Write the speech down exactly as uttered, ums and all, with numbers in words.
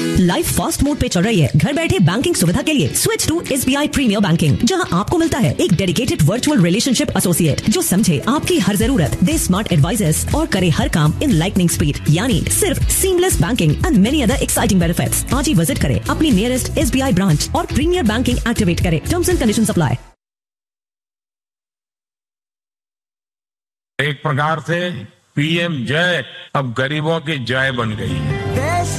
Life fast mode पे चल रही है। घर बैठे बैंकिंग सुविधा के लिए switch to SBI premiere banking, जहां आपको मिलता है एक डेडिकेटेड वर्चुअल रिलेशनशिप एसोसिएट जो समझे आपकी हर जरूरत, दे स्मार्ट एडवाइजर्स और करे हर काम इन लाइटनिंग स्पीड, यानी सिर्फ seamless banking and many other exciting benefits. आज ही विजिट करें अपनी नियरेस्ट एसबीआई ब्रांच और प्रीमियर बैंकिंग एक्टिवेट करें। Terms and conditions apply. एक प्रकार से पीएम जय अब गरीबों की जय बन गई है।